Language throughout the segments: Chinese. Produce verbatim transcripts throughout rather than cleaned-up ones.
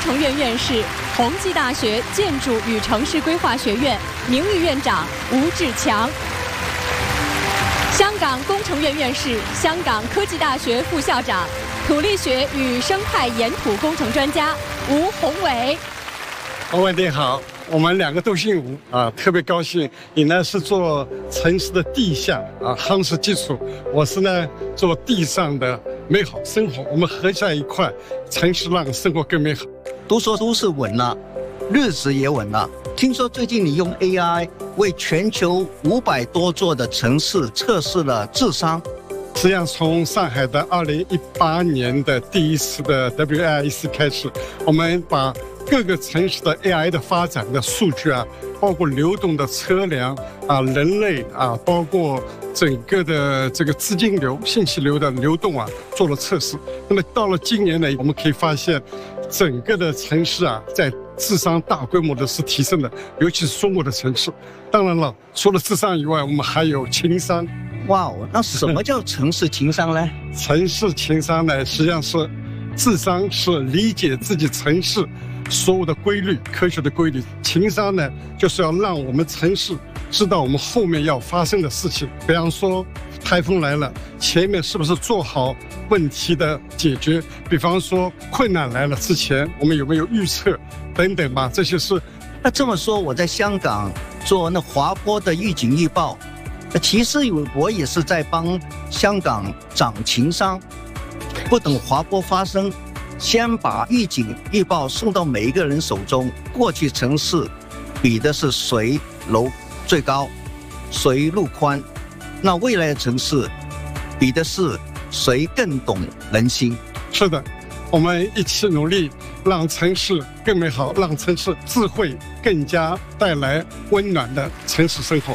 程院院士，同济大学建筑与城市规划学院名誉院长吴志强。香港工程院院士、香港科技大学副校长、土力学与生态岩土工程专家吴宏伟。 宏伟你好，我们两个都姓吴啊，特别高兴。你呢是做城市的地下啊夯实基础，我是呢做地上的美好生活，我们合在一块，城市让生活更美好。 都说都市稳了，日子也稳了。听说最近你用 A I 为全球五百多座的城市测试了智商。 实际上，从上海的二零一八年的第一次的 W A I C 开始，我们把各个城市的 A I 的发展的数据啊，包括流动的车辆啊、人类啊，包括整个的这个资金流、信息流的流动啊，做了测试。那么到了今年呢，我们可以发现，整个的城市啊，在智商大规模的是提升的，尤其是中国的城市。当然了，除了智商以外，我们还有情商。 哇哦，那什么叫城市情商呢？ 城市情商呢，实际上是智商是理解自己城市所有的规律、科学的规律。情商呢，就是要让我们城市知道我们后面要发生的事情。比方说，台风来了，前面是不是做好问题的解决？比方说，困难来了之前，我们有没有预测等等吧？这些是。 那这么说，我在香港做那滑坡的预警预报，其实我也是在帮香港长情商，不等滑坡发生，先把预警预报送到每一个人手中。过去城市比的是谁楼最高，谁路宽，那未来的城市比的是谁更懂人心。 是的，我们一起努力，让城市更美好，让城市智慧更加带来温暖的城市生活。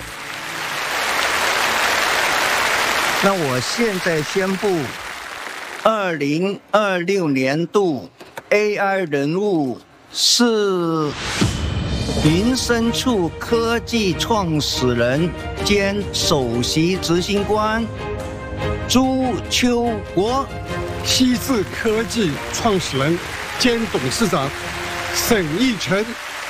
那我现在宣布，二零二六年度 A I 人物是云深处科技创始人兼首席执行官朱秋国， 西智科技创始人兼董事长沈义成。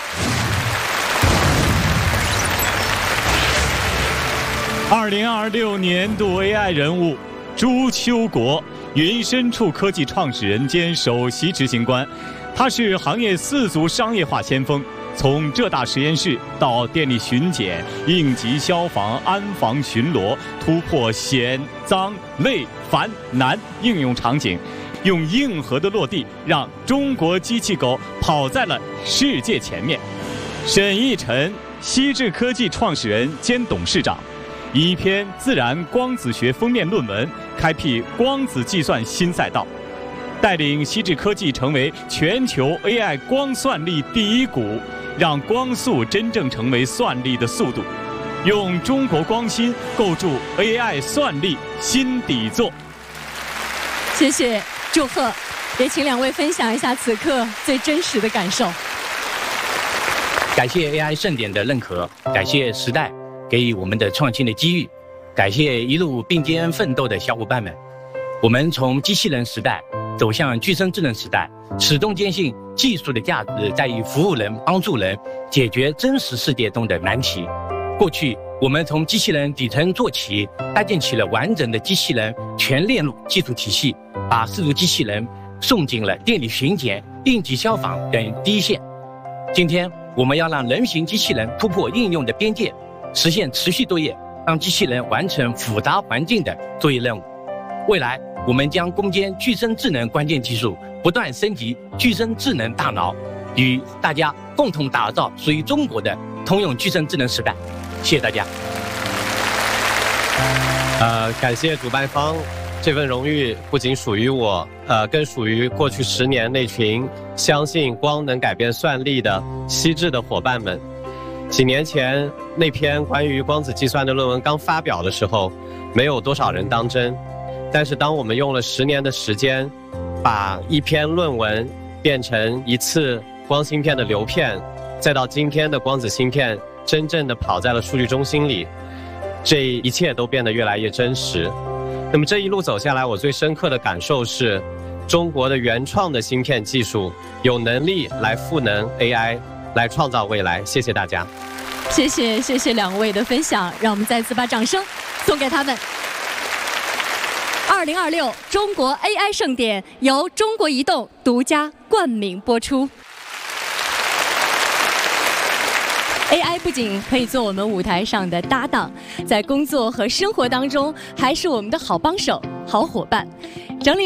二零二六年度 A I 人物朱秋国，云深处科技创始人兼首席执行官，他是行业四足商业化先锋。从浙大实验室到电力巡检、应急消防、安防巡逻，突破险、脏、累、烦、难应用场景，用硬核的落地，让中国机器狗跑在了世界前面。沈义成，西智科技创始人兼董事长，以一篇自然光子学封面论文，开辟光子计算新赛道，带领西智科技成为全球 A I 光算力第一股，让光速真正成为算力的速度，用中国光芯构筑 A I 算力新底座。 谢谢，祝贺！也请两位分享一下此刻最真实的感受。 感谢 A I 盛典的认可，感谢时代给予我们的创新的机遇，感谢一路并肩奋斗的小伙伴们。我们从机器人时代走向具身智能时代，始终坚信技术的价值在于服务人、帮助人，解决真实世界中的难题。过去，我们从机器人底层做起，搭建起了完整的机器人全链路技术体系，把四足机器人送进了电力巡检、应急消防等第一线。今天，我们要让人形机器人突破应用的边界，实现持续作业，让机器人完成复杂环境的作业任务。未来，我们将攻坚具身智能关键技术，不断升级具身智能大脑，与大家共同打造属于中国的通用具身智能时代。谢谢大家。 呃，感谢主办方，这份荣誉不仅属于我，呃，更属于过去十年那群相信光能改变算力的西智的伙伴们。几年前那篇关于光子计算的论文刚发表的时候，没有多少人当真。但是当我们用了十年的时间，把一篇论文变成一次光芯片的流片，再到今天的光子芯片真正的跑在了数据中心里，这一切都变得越来越真实。那么这一路走下来，我最深刻的感受是， 中国的原创的芯片技术有能力来赋能 A I， 来创造未来。谢谢大家。 谢谢谢谢两位的分享，让我们再次把掌声送给他们。二零二六中国 A I 盛典由中国移动独家冠名播出。A I 不仅可以做我们舞台上的搭档，在工作和生活当中还是我们的好帮手、好伙伴。整理